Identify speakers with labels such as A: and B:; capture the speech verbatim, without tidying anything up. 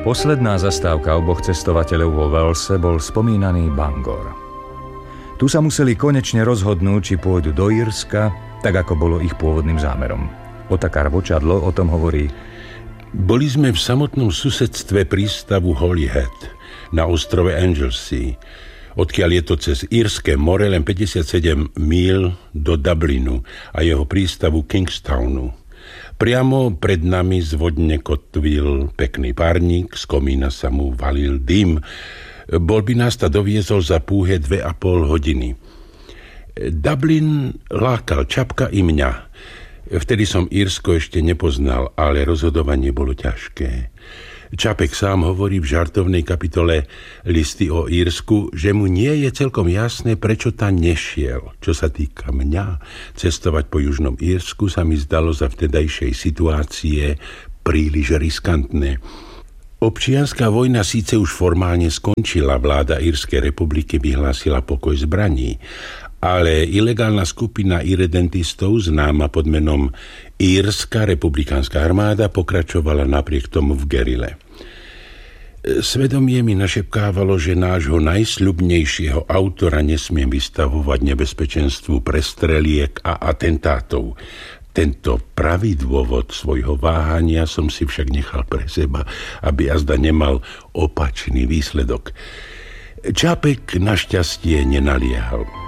A: Posledná zastávka oboch cestovateľov vo Walese bol spomínaný Bangor. Tu sa museli konečne rozhodnúť, či pôjdu do Írska, tak ako bolo ich pôvodným zámerom. Otakar Vočadlo o tom hovorí:
B: Boli sme v samotnom susedstve prístavu Holyhead na ostrove Anglesey, odkiaľ je to cez Írske more len päťdesiatsedem míľ do Dublinu a jeho prístavu Kingstownu. Priamo pred nami zvodne kotvil pekný párnik, z komína sa mu valil dym. Bol by nás ta doviezol za púhe dve a pol hodiny. Dublin lákal Čapka i mňa. Vtedy som Írsko ešte nepoznal, ale rozhodovanie bolo ťažké. Čapek sám hovorí v žartovnej kapitole Listy o Írsku, že mu nie je celkom jasné, prečo tam nešiel. Čo sa týka mňa, cestovať po južnom Írsku sa mi zdalo za vtedajšej situácie príliš riskantné. Občianská vojna síce už formálne skončila, vláda Írskej republiky vyhlásila pokoj zbraní, ale ilegálna skupina irredentistov, známa pod menom Írska republikánska armáda, pokračovala napriek tomu v gerile. Svedomie mi našepkávalo, že nášho najsľubnejšieho autora nesmiem vystavovať nebezpečenstvu prestreliek a atentátov. Tento pravý dôvod svojho váhania som si však nechal pre seba, aby azda nemal opačný výsledok. Čapek našťastie nenaliehal.